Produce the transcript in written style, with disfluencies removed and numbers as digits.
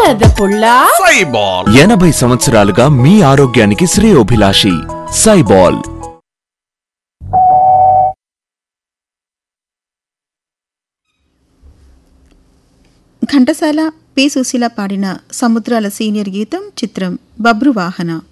బురద సైబాల్ 80 సంవత్సరాలుగా మీ ఆరోగ్యానికి శ్రేయోభిలాషి సైబాల్. ఘంటసాల పి. సుశీల పాడిన సముద్రాల సీనియర్ గీతం చిత్రం బబ్రువాహన.